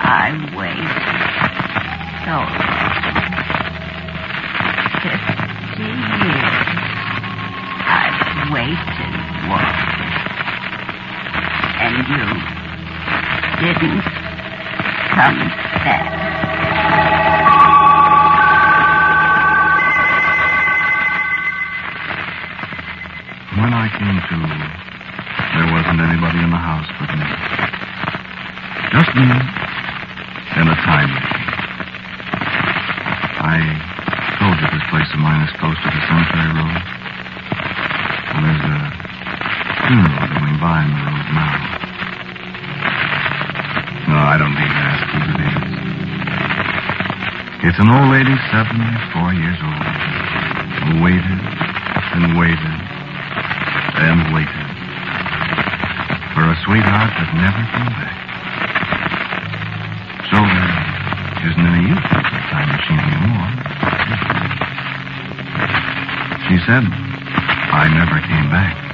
I waited so long. 50 years I've waited, Walter. And you didn't come back. When I came to, there wasn't anybody in the house but me. Just me and a time machine. I told you this place of mine is close to the cemetery road. Well, there's a funeral going by on the road now. No, I don't need to ask who it is. It's an old lady, 74 years old, who waited and waited and waited for a sweetheart that never came back. So there isn't any use for the time machine anymore. She said, I never came back.